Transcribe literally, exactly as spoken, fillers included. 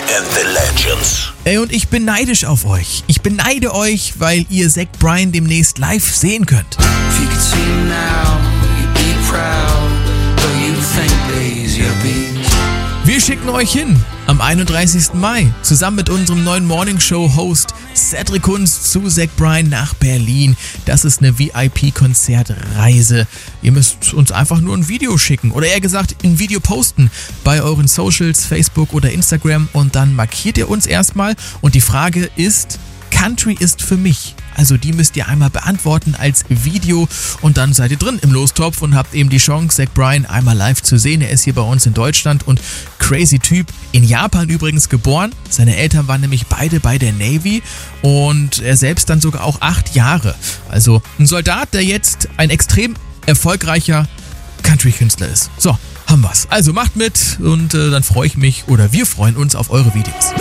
and the Legends. Ey, und ich bin neidisch auf euch. Ich beneide euch, weil ihr Zach Bryan demnächst live sehen könnt. If you could see him now, you'd be proud, though you think these your beats. Wir schicken euch hin am einunddreißigsten Mai zusammen mit unserem neuen Morningshow-Host Cedric Kunz zu Zach Bryan nach Berlin. Das ist eine V I P-Konzertreise. Ihr müsst uns einfach nur ein Video schicken oder eher gesagt ein Video posten bei euren Socials, Facebook oder Instagram und dann markiert ihr uns erstmal und die Frage ist, Country ist für mich. Also die müsst ihr einmal beantworten als Video und dann seid ihr drin im Lostopf und habt eben die Chance, Zach Bryan einmal live zu sehen. Er ist hier bei uns in Deutschland und crazy Typ. In Japan übrigens geboren. Seine Eltern waren nämlich beide bei der Navy und er selbst dann sogar auch acht Jahre. Also ein Soldat, der jetzt ein extrem erfolgreicher Country-Künstler ist. So, haben wir's. Also macht mit und äh, dann freue ich mich oder wir freuen uns auf eure Videos.